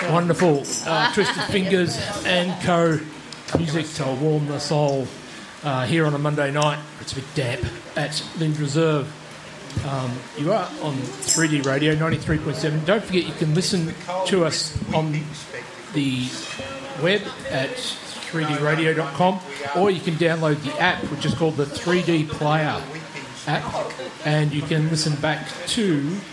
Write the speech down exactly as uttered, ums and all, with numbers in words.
Wonderful. Uh, Twisted Fingers and Co. Music to warm the soul uh, here on a Monday night. It's a bit damp at Linds Reserve. Um, you are on three D Radio ninety-three point seven. Don't forget you can listen to us on the web at three d radio dot com, or you can download the app, which is called the three D Player app, and you can listen back to